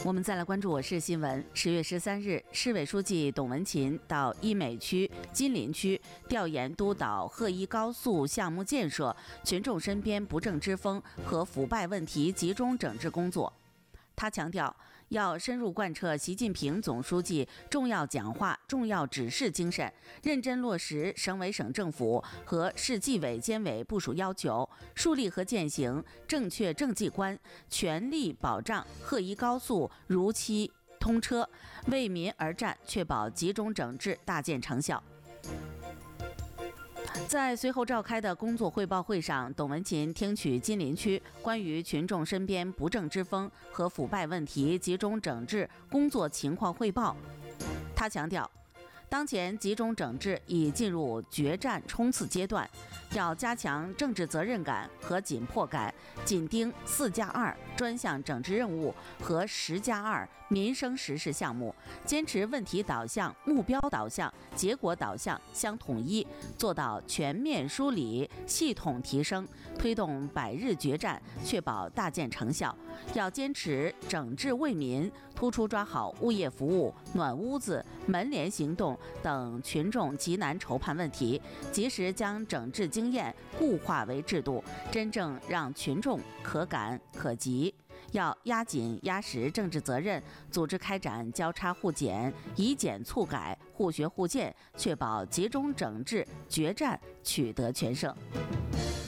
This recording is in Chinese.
我们再来关注我市新闻。10月13日，市委书记董文勤到医美区、金陵区调研督导鹤一高速项目建设、群众身边不正之风和腐败问题集中整治工作。他强调，要深入贯彻习近平总书记重要讲话、重要指示精神，认真落实省委省政府和市纪委监委部署要求，树立和践行正确政绩观，全力保障鹤一高速如期通车，为民而战，确保集中整治大见成效。在随后召开的工作汇报会上，董文勤听取金陵区关于群众身边不正之风和腐败问题集中整治工作情况汇报。他强调，当前集中整治已进入决战冲刺阶段，要加强政治责任感和紧迫感，紧盯4+2专项整治任务和10+2民生实事项目，坚持问题导向、目标导向、结果导向相统一，做到全面梳理、系统提升，推动百日决战，确保大见成效。要坚持整治为民，突出抓好物业服务、暖屋子、门联行动等群众急难愁盼问题，及时将整治经验固化为制度，真正让群众可感可及。要压紧压实政治责任，组织开展交叉互检、以检促改、互学互鉴，确保集中整治决战取得全胜。